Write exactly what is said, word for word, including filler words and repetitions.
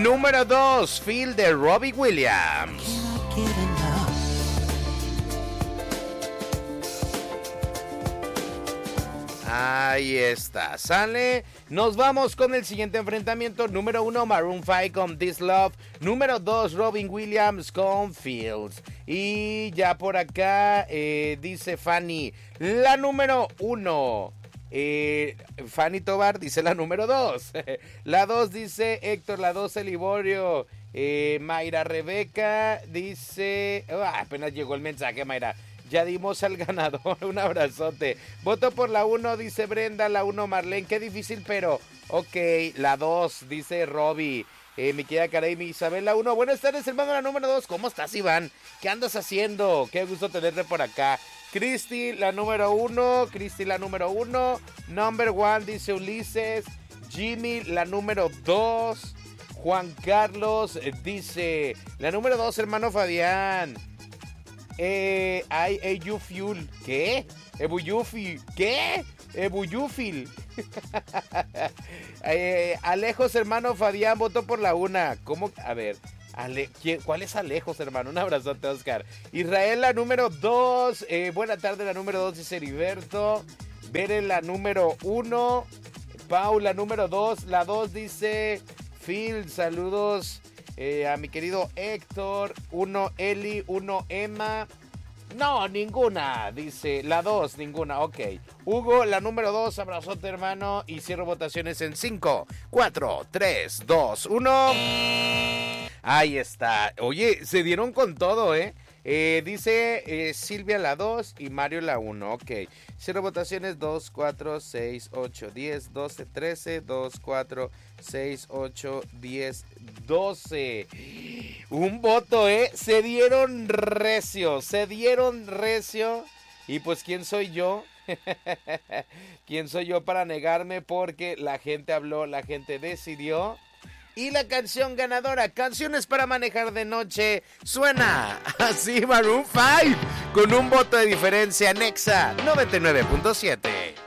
número dos, Feel de Robbie Williams. Ahí está, sale. Nos vamos con el siguiente enfrentamiento. Número uno, Maroon cinco con This Love. Número dos, Robin Williams con Fields. Y ya por acá eh, dice Fanny, la número uno. Eh, Fanny Tobar dice la número dos. La dos dice Héctor, la dos Eliborio. Eh, Mayra Rebeca dice... Oh, apenas llegó el mensaje, Mayra. Ya dimos al ganador, un abrazote. Voto por la uno, dice Brenda, la uno Marlene, qué difícil, pero ok. La dos, dice Robbie, eh, mi querida Karaimi, Isabel, la uno. Buenas tardes, hermano, la número dos. ¿Cómo estás, Iván? ¿Qué andas haciendo? Qué gusto tenerte por acá. Cristi, la número uno, Cristi, la número uno. Number one, dice Ulises. Jimmy, la número dos. Juan Carlos, eh, dice, la número dos, hermano Fabián. Eh, hay Eyufiul, ¿qué? Ebuyufi, ¿qué? Ebuyufil. eh, Alejos, hermano Fabián, votó por la una. ¿Cómo? A ver, Ale, ¿quién, ¿cuál es Alejos, hermano? Un abrazote, Oscar. Israel, la número dos. Eh, buena tarde, la número dos, dice Heriberto. Beren, la número uno. Pau, la número dos. La dos dice Phil, saludos. Eh, a mi querido Héctor, uno Eli, uno Emma. No, ninguna, dice. La dos, ninguna, ok. Hugo, la número dos, abrazote, hermano. Y cierro votaciones en cinco, cuatro, tres, dos, uno. Ahí está. Oye, se dieron con todo, ¿eh? Eh, dice eh, Silvia la dos y Mario la uno, ok. Cierro votaciones dos, cuatro, seis, ocho, diez, doce, trece, dos, cuatro, seis, ocho, diez, doce. Un voto, ¿eh? Se dieron recio, se dieron recio. Y pues, ¿quién soy yo? ¿Quién soy yo para negarme? Porque la gente habló, la gente decidió. Y la canción ganadora, Canciones para Manejar de Noche, suena así, Maroon cinco, con un voto de diferencia, Nexa noventa y nueve punto siete.